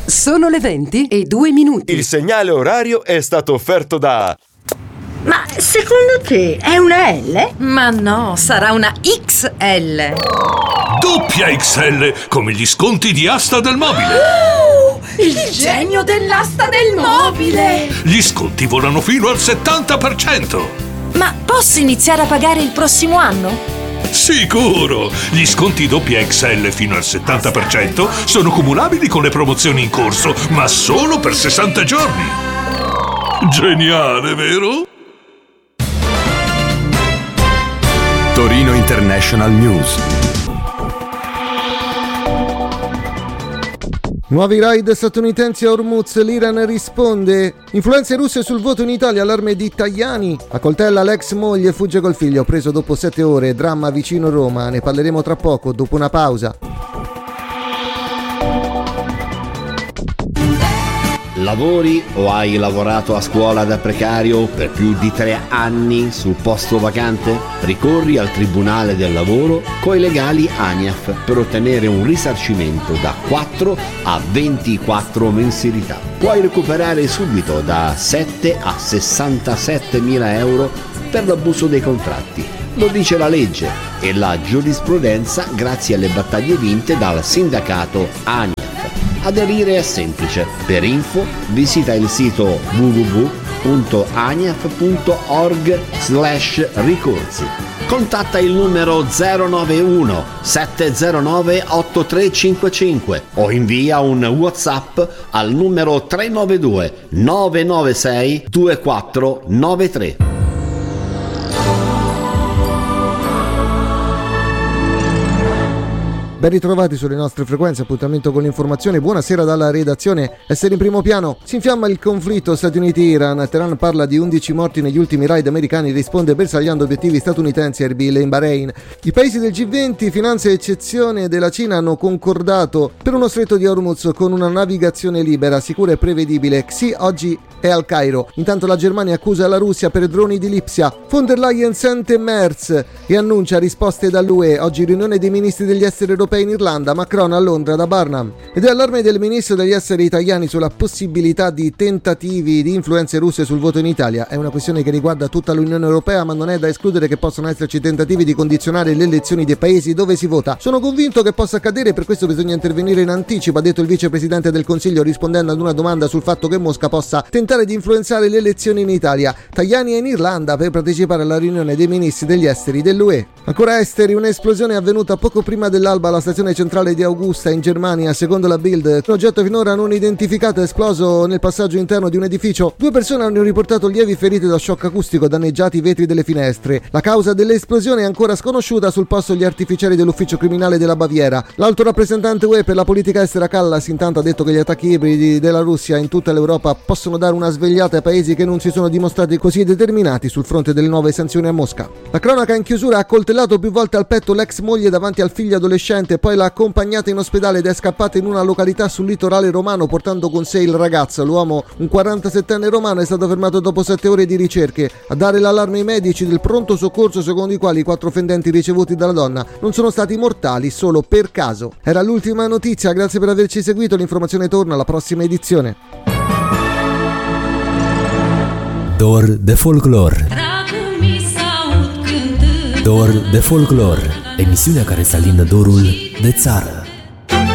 Sono le 20:02. Il segnale orario è stato offerto da... Ma secondo te è una L? Ma no, sarà una XL. Doppia XL, come gli sconti di Asta del Mobile. Il genio dell'asta del mobile! Gli sconti volano fino al 70%. Ma posso iniziare a pagare il prossimo anno? Sicuro! Gli sconti doppia XL fino al 70% sono cumulabili con le promozioni in corso, ma solo per 60 giorni. Geniale, vero? Torino International News. Nuovi raid statunitensi a Hormuz, l'Iran risponde. Influenze russe sul voto in Italia, allarme di Tajani. Accoltella l'ex moglie, fugge col figlio, preso dopo 7 ore, dramma vicino Roma. Ne parleremo tra poco, dopo una pausa. Lavori o hai lavorato a scuola da precario per più di 3 anni sul posto vacante? Ricorri al Tribunale del Lavoro coi legali ANIAF per ottenere un risarcimento da 4 a 24 mensilità. Puoi recuperare subito da 7 a 67 mila euro per l'abuso dei contratti. Lo dice la legge e la giurisprudenza grazie alle battaglie vinte dal sindacato ANIAF. Aderire è semplice. Per info visita il sito www.aniaf.org/ricorsi. Contatta il numero 091 709 8355 o invia un WhatsApp al numero 392 996 2493. Ben ritrovati sulle nostre frequenze, appuntamento con l'informazione. Buonasera dalla redazione. Essere in primo piano. Si infiamma il conflitto Stati Uniti-Iran. Teheran parla di 11 morti negli ultimi raid americani, risponde bersagliando obiettivi statunitensi a Erbil e in Bahrain. I paesi del G20, finanza e eccezione della Cina, hanno concordato per uno stretto di Hormuz con una navigazione libera, sicura e prevedibile. Xi oggi è al Cairo. Intanto la Germania accusa la Russia per droni di Lipsia. Von der Leyen sente Merz e annuncia risposte dall'UE. Oggi riunione dei ministri degli esteri europei in Irlanda, Macron a Londra da Barnum. Ed è allarme del ministro degli esteri italiani sulla possibilità di tentativi di influenze russe sul voto in Italia. È una questione che riguarda tutta l'Unione Europea, ma non è da escludere che possano esserci tentativi di condizionare le elezioni dei paesi dove si vota. Sono convinto che possa accadere, per questo bisogna intervenire in anticipo, ha detto il vicepresidente del Consiglio rispondendo ad una domanda sul fatto che Mosca possa tentare di influenzare le elezioni in Italia. Tajani è in Irlanda per partecipare alla riunione dei ministri degli esteri dell'UE. Ancora esteri, un'esplosione è avvenuta poco prima dell'alba alla stazione centrale di Augusta in Germania. Secondo la Bild, un oggetto finora non identificato è esploso nel passaggio interno di un edificio. 2 persone hanno riportato lievi ferite da shock acustico, danneggiati i vetri delle finestre. La causa dell'esplosione è ancora sconosciuta, sul posto gli artificieri dell'ufficio criminale della Baviera. L'alto rappresentante UE per la politica estera Kallas intanto ha detto che gli attacchi ibridi della Russia in tutta l'Europa possono dare una svegliata ai paesi che non si sono dimostrati così determinati sul fronte delle nuove sanzioni a Mosca. La cronaca in chiusura: ha coltellato più volte al petto l'ex moglie davanti al figlio adolescente, poi l'ha accompagnata in ospedale ed è scappata in una località sul litorale romano portando con sé il ragazzo. L'uomo, un 47enne romano, è stato fermato dopo 7 ore di ricerche. A dare l'allarme i medici del pronto soccorso, secondo i quali i 4 fendenti ricevuti dalla donna non sono stati mortali solo per caso. Era l'ultima notizia, grazie per averci seguito, l'informazione torna alla prossima edizione. Dor de Folklore. Dor de Folklore, emisiunea care să alină dorul de țară.